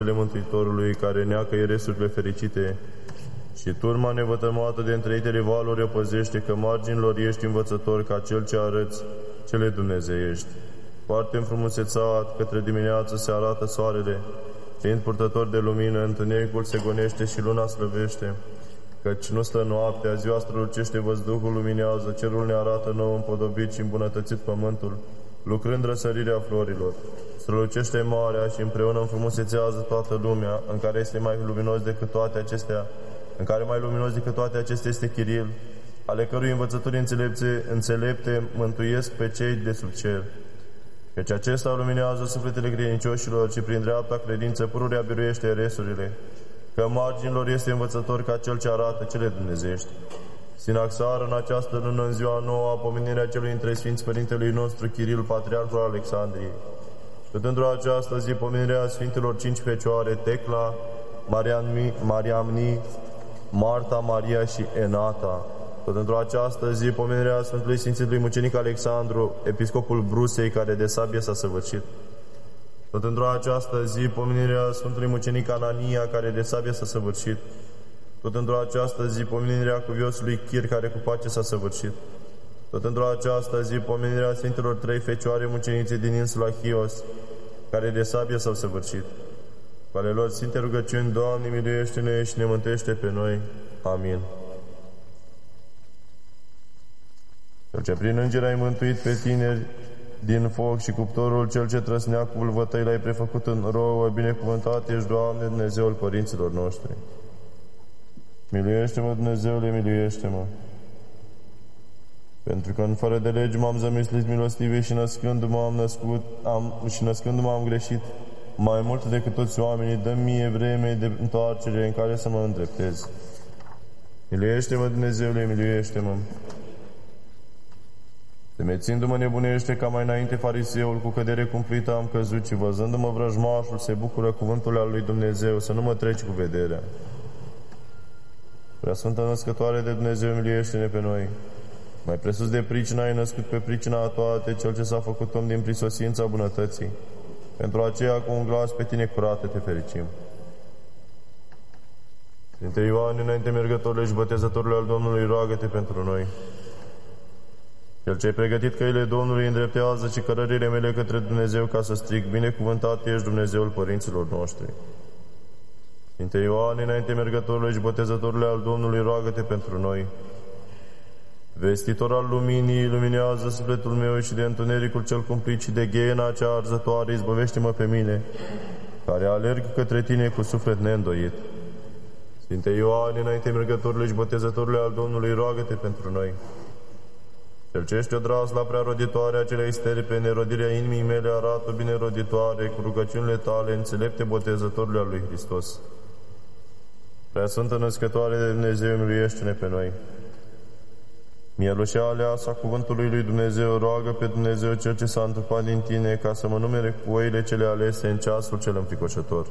Mântuitorului, care neacă eresurile fericite, și turma nevătămată de întreitele valuri o păzește, că marginilor ești învățător ca cel ce arăți cele dumnezeiești. Foarte înfrumusețat, către dimineață se arată soarele, fiind purtător de lumină, întunericul se gonește și luna slăvește, căci nu stă noaptea, ziua strălucește, văzduhul luminează, cerul ne arată nou împodobit și îmbunătățit pământul, lucrând răsărirea florilor. Strălucește marea și împreună înfrumusețează toată lumea, în care mai luminos decât toate acestea este Chiril, ale cărui învățături înțelepte mântuiesc pe cei de sub cer. Căci acesta luminează sufletele credincioșilor și prin dreapta credință pururea biruiește eresurile, că marginilor este învățător ca cel ce arată cele dumnezeiești. Sinaxară în această lună, în ziua nouă, a pomenirea celui dintre Sfinți Părintelui nostru Chiril, Patriarhul Alexandriei. Tot într-o această zi, pomenirea Sfintelor 5 Fecioare, Tecla, Mariamni, Marta, Maria și Enata. Tot într-o această zi, pomenirea Sfântului Sfințitului Mucenic Alexandru, episcopul Brusei, care de sabie s-a săvârșit. Tot într-o această zi, pomenirea Sfântului Mucenic Anania, care de sabie s-a săvârșit. Tot într-o această zi, pomenirea cuviosului Chir, care cu pace s-a săvârșit. Tot într-o această zi, pomenirea Sfintelor 3 Fecioare mucenițe din insula Chios, care de sabie s-au săvârșit. Cu ale lor sfinte rugăciuni, Doamne, miluiește-ne și ne mântuiește pe noi. Amin. Cel ce prin înger ai mântuit pe tineri din foc și cuptorul cel ce trăsneacul vătăi l-ai prefăcut în rouă, binecuvântat ești, Doamne, Dumnezeul părinților noștri. Miluiește-mă, Dumnezeule, miluiește-mă! Pentru că în fără de legi m-am zămislit milostive și născându-mă am greșit. Mai mult decât toți oamenii, dă-mi mie vreme de întoarcere în care să mă îndreptez. Miluiește-mă, Dumnezeule, miluiește-mă! Temețindu-mă nebunește ca mai înainte fariseul, cu cădere cumplită am căzut și văzându-mă vrăjmașul se bucură cuvântul al lui Dumnezeu, să nu mă treci cu vederea. Preasfântă Născătoare de Dumnezeu, miluiește-ne pe noi! Mai presus de pricina ai născut pe pricina a toate, Cel ce s-a făcut om din prisosința bunătății. Pentru aceea, cu un glas pe tine curată te fericim. Sfinte Ioan, înainte mergătorule și botezătorule al Domnului, roagă-te pentru noi. Cel ce ai pregătit căile Domnului îndreptează și cărările mele către Dumnezeu ca să strig, binecuvântat ești, Dumnezeul părinților noștri. Sfinte Ioan, înainte mergătorule și botezătorule al Domnului, roagă-te pentru noi. Vestitor al luminii, luminează sufletul meu și de întunericul cel cumplit și de gheena cea arzătoare, izbăvește-mă pe mine, care alerg către tine cu suflet neîndoit. Sfinte Ioan, înainte mergătorule și botezătorule al Domnului, roagă-te pentru noi. Cel ce ești odras la prea roditoare acelei stele pe nerodirea inimii mele, arată bine roditoare cu rugăciunile tale, înțelepte botezătorule al lui Hristos. Prea Sfântă Născătoare de Dumnezeu, miluiește-ne pe noi. Mielușea aleasa cuvântului lui Dumnezeu, roagă pe Dumnezeu Cel ce s-a întrupat din tine, ca să mă numere cu oile cele alese în ceasul cel înfricoșător.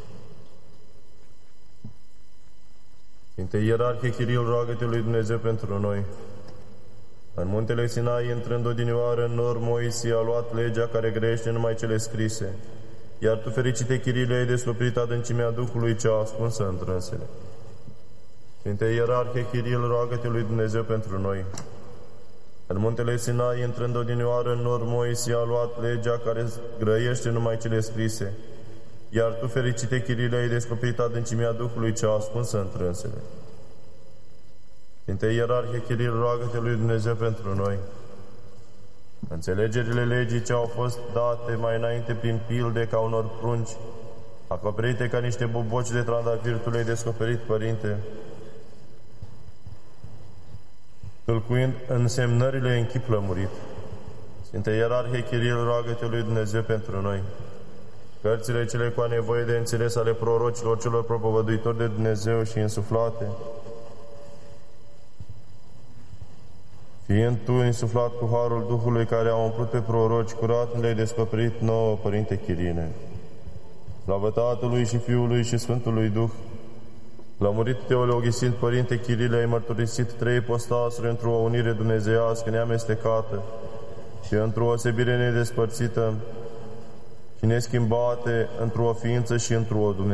Sfinte Ierarhie Chiril, roagă-te lui Dumnezeu pentru noi. În muntele Sinai, intrând odinioară în nor, Moise a luat legea care grește numai cele scrise, iar tu, fericite Chirile, ai descoperit adâncimea Duhului cea ascunsă în trânsele. Sfinte Ierarhie Chiril, roagă-te lui Dumnezeu pentru noi. În muntele Sinai, intrând odinioară în nor, Moise a luat legea care grăiește numai cele scrise, iar tu, fericite Chirile, ai descoperit adâncimea Duhului cea ascunsă în trânsele. Sfinte Ierarhie Chiril, roagă-te lui Dumnezeu pentru noi. Înțelegerile legii ce au fost date mai înainte prin pilde ca unor prunci, acoperite ca niște boboci de trandafir, tu le-ai descoperit, Părinte, tâlcuind însemnările în chip lămurit. Sfinte Ierarhie Chiril, roagă-te lui Dumnezeu pentru noi. Cărțile cele cu nevoie de înțeles ale prorocilor celor propovăduitori de Dumnezeu și insuflate, fiind tu insuflat cu harul Duhului care a umplut pe proroci, curat le-ai descoperit nouă, Părinte Chirine. Slavă Tatălui și Fiului și Sfântului Duh, lămurit teologisind, Părinte Chirile, ai mărturisit 3 postasuri într-o unire dumnezeiască neamestecată și într-o osebire nedespărțită, și neschimbate într-o ființă și într-o Dumnezeu.